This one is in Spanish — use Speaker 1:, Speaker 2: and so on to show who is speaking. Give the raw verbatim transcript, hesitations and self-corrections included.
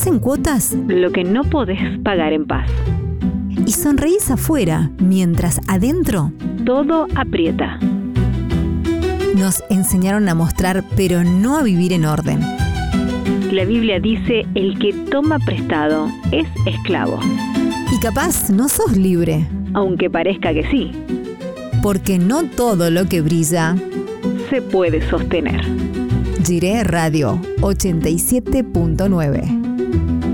Speaker 1: Pagás en cuotas
Speaker 2: lo que no podés pagar en paz.
Speaker 1: y sonreís afuera, mientras adentro
Speaker 2: Todo aprieta.
Speaker 1: nos enseñaron a mostrar, pero no a vivir en orden.
Speaker 2: La Biblia dice, el que toma prestado es esclavo,
Speaker 1: Y capaz no sos libre,
Speaker 2: aunque parezca que sí,
Speaker 1: porque no todo lo que brilla.
Speaker 2: se puede sostener.
Speaker 1: Jiré Radio ochenta y siete punto nueve.